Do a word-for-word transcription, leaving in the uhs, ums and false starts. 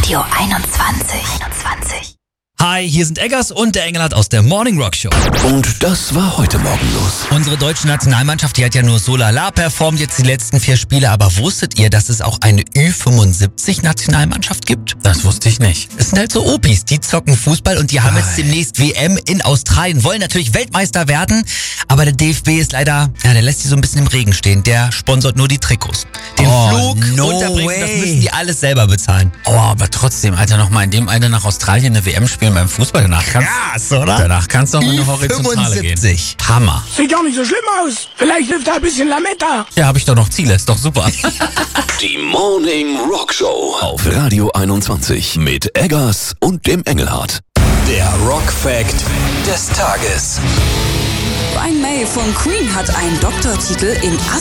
Radio einundzwanzig. einundzwanzig. Hi, hier sind Eggers und der Engelhardt aus der Morning Rock Show. Und das war heute Morgen los. Unsere deutsche Nationalmannschaft, die hat ja nur so lala performt jetzt die letzten vier Spiele. Aber wusstet ihr, dass es auch eine Ü fünfundsiebzig Nationalmannschaft gibt? Das wusste ich nicht. Es sind halt so Opis, die zocken Fußball und die haben jetzt demnächst W M in Australien, wollen natürlich Weltmeister werden. Aber der D F B ist leider, ja, der lässt die so ein bisschen im Regen stehen. Der sponsort nur die Trikots. Den Oh, Flug no unterbringen, das way. müssen die alles selber bezahlen. Oh, aber trotzdem, Alter, nochmal in dem Alter nach Australien eine W M spielen beim Fußball. Danach kannst, Krass, oder? danach kannst du auch in eine Horizontale gehen. fünfundsiebzig. Hammer. Sieht gar nicht so schlimm aus. Vielleicht hilft da ein bisschen Lametta. Ja, habe ich doch noch Ziele. Ist doch super. Die Morning Rock Show auf Radio einundzwanzig mit Eggers und dem Engelhardt. Der Rock Fact des Tages. Brian May von Queen hat einen Doktortitel in